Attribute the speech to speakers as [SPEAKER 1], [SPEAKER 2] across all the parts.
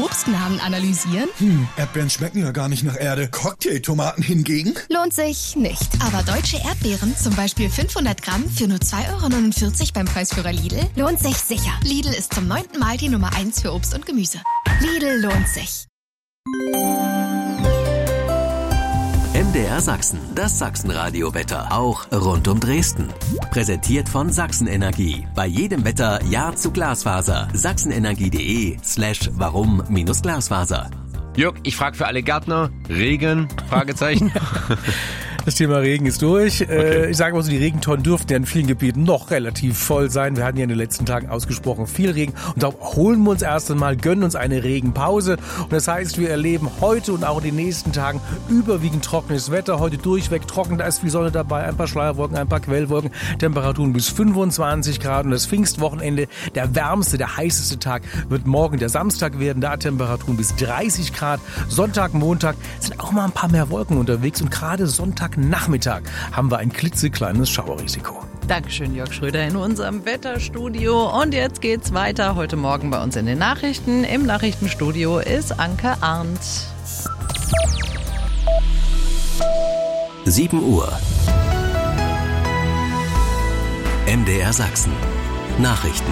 [SPEAKER 1] Obstnamen analysieren?
[SPEAKER 2] Erdbeeren schmecken ja gar nicht nach Erde. Cocktailtomaten hingegen?
[SPEAKER 1] Lohnt sich nicht. Aber deutsche Erdbeeren, zum Beispiel 500 Gramm für nur 2,49 € beim Preisführer Lidl, lohnt sich sicher. Lidl ist zum 9. Mal die Nummer 1 für Obst und Gemüse. Lidl lohnt sich.
[SPEAKER 3] MDR Sachsen, das Sachsenradio-Wetter, auch rund um Dresden. Präsentiert von Sachsenenergie. Bei jedem Wetter Ja zu Glasfaser. sachsenenergie.de/warum-Glasfaser.
[SPEAKER 4] Jörg, ich frage für alle Gärtner, Regen, Fragezeichen.
[SPEAKER 5] Das Thema Regen ist durch.
[SPEAKER 4] Okay.
[SPEAKER 5] Ich sage mal so, die Regentonnen dürften ja in vielen Gebieten noch relativ voll sein. Wir hatten ja in den letzten Tagen ausgesprochen viel Regen. Und darum holen wir uns erst einmal, gönnen uns eine Regenpause. Und das heißt, wir erleben heute und auch in den nächsten Tagen überwiegend trockenes Wetter. Heute durchweg trocken, da ist viel Sonne dabei, ein paar Schleierwolken, ein paar Quellwolken. Temperaturen bis 25 Grad. Und das Pfingstwochenende, der wärmste, der heißeste Tag, wird morgen der Samstag werden. Da Temperaturen bis 30 Grad. Sonntag, Montag sind auch mal ein paar mehr Wolken unterwegs. Und gerade Sonntag Nachmittag haben wir ein klitzekleines Schauerrisiko.
[SPEAKER 6] Dankeschön, Jörg Schröder in unserem Wetterstudio. Und jetzt geht's weiter heute Morgen bei uns in den Nachrichten. Im Nachrichtenstudio ist Anke Arndt.
[SPEAKER 3] 7 Uhr. MDR Sachsen. Nachrichten.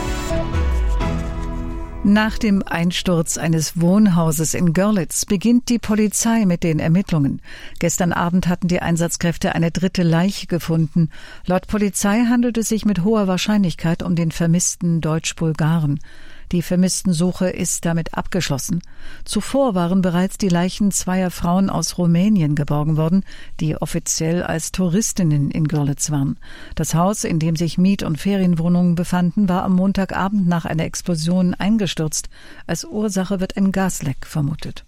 [SPEAKER 7] Nach dem Einsturz eines Wohnhauses in Görlitz beginnt die Polizei mit den Ermittlungen. Gestern Abend hatten die Einsatzkräfte eine dritte Leiche gefunden. Laut Polizei handelt es sich mit hoher Wahrscheinlichkeit um den vermissten Deutsch-Bulgaren. Die Vermisstensuche ist damit abgeschlossen. Zuvor waren bereits die Leichen zweier Frauen aus Rumänien geborgen worden, die offiziell als Touristinnen in Görlitz waren. Das Haus, in dem sich Miet- und Ferienwohnungen befanden, war am Montagabend nach einer Explosion eingestürzt. Als Ursache wird ein Gasleck vermutet.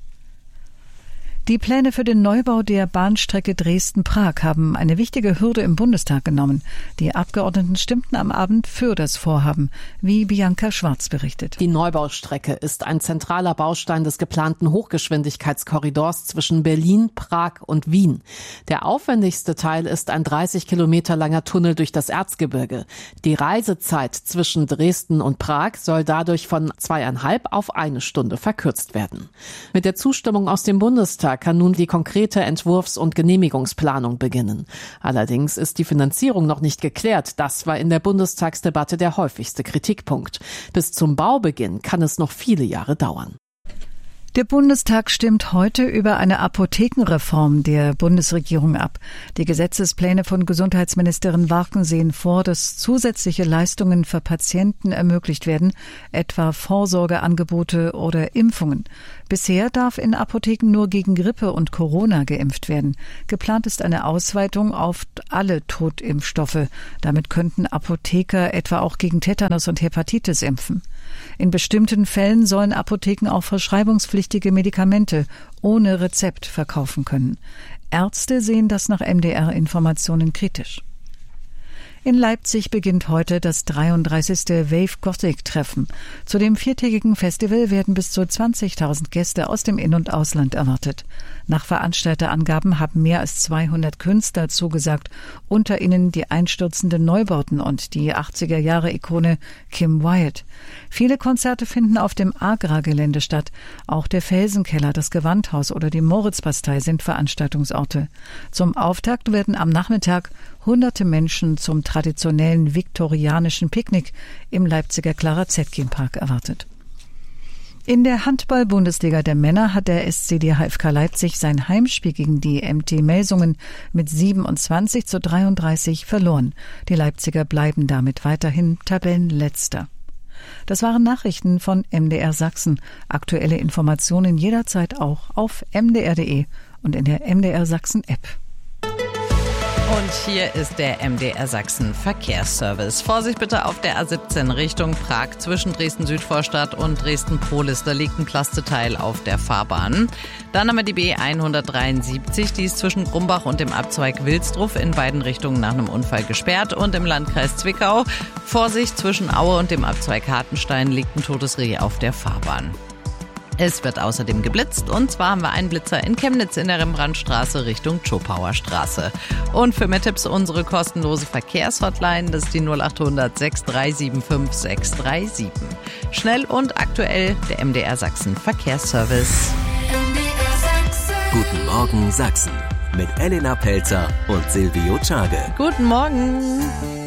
[SPEAKER 7] Die Pläne für den Neubau der Bahnstrecke Dresden-Prag haben eine wichtige Hürde im Bundestag genommen. Die Abgeordneten stimmten am Abend für das Vorhaben, wie Bianca Schwarz berichtet.
[SPEAKER 8] Die Neubaustrecke ist ein zentraler Baustein des geplanten Hochgeschwindigkeitskorridors zwischen Berlin, Prag und Wien. Der aufwendigste Teil ist ein 30 Kilometer langer Tunnel durch das Erzgebirge. Die Reisezeit zwischen Dresden und Prag soll dadurch von 2,5 auf 1 Stunde verkürzt werden. Mit der Zustimmung aus dem Bundestag kann nun die konkrete Entwurfs- und Genehmigungsplanung beginnen. Allerdings ist die Finanzierung noch nicht geklärt. Das war in der Bundestagsdebatte der häufigste Kritikpunkt. Bis zum Baubeginn kann es noch viele Jahre dauern.
[SPEAKER 7] Der Bundestag stimmt heute über eine Apothekenreform der Bundesregierung ab. Die Gesetzespläne von Gesundheitsministerin Warken sehen vor, dass zusätzliche Leistungen für Patienten ermöglicht werden, etwa Vorsorgeangebote oder Impfungen. Bisher darf in Apotheken nur gegen Grippe und Corona geimpft werden. Geplant ist eine Ausweitung auf alle Totimpfstoffe. Damit könnten Apotheker etwa auch gegen Tetanus und Hepatitis impfen. In bestimmten Fällen sollen Apotheken auch verschreibungspflichtige Medikamente ohne Rezept verkaufen können. Ärzte sehen das nach MDR-Informationen kritisch. In Leipzig beginnt heute das 33. Wave Gothic-Treffen. Zu dem 4-tägigen Festival werden bis zu 20.000 Gäste aus dem In- und Ausland erwartet. Nach Veranstalterangaben haben mehr als 200 Künstler zugesagt, unter ihnen die einstürzenden Neubauten und die 80er-Jahre-Ikone Kim Wyatt. Viele Konzerte finden auf dem Agra-Gelände statt. Auch der Felsenkeller, das Gewandhaus oder die Moritzbastei sind Veranstaltungsorte. Zum Auftakt werden am Nachmittag hunderte Menschen zum traditionellen viktorianischen Picknick im Leipziger Clara-Zetkin-Park erwartet. In der Handball-Bundesliga der Männer hat der SC DHFK Leipzig sein Heimspiel gegen die MT Melsungen mit 27:33 verloren. Die Leipziger bleiben damit weiterhin Tabellenletzter. Das waren Nachrichten von MDR Sachsen. Aktuelle Informationen jederzeit auch auf mdr.de und in der MDR Sachsen App.
[SPEAKER 6] Und hier ist der MDR Sachsen Verkehrsservice. Vorsicht bitte auf der A17 Richtung Prag zwischen Dresden-Südvorstadt und Dresden-Prohlis. Da liegt ein Plasteteil auf der Fahrbahn. Dann haben wir die B173, die ist zwischen Grumbach und dem Abzweig Wilsdruf in beiden Richtungen nach einem Unfall gesperrt. Und im Landkreis Zwickau, Vorsicht zwischen Aue und dem Abzweig Hartenstein liegt ein totes Reh auf der Fahrbahn. Es wird außerdem geblitzt und zwar haben wir einen Blitzer in Chemnitz in der Rembrandtstraße Richtung Schopauer Straße. Und für mehr Tipps unsere kostenlose Verkehrshotline, das ist die 0800 6375 637. Schnell und aktuell der MDR Sachsen Verkehrsservice.
[SPEAKER 3] Guten Morgen Sachsen mit Elena Pelzer und Silvio Czage.
[SPEAKER 6] Guten Morgen.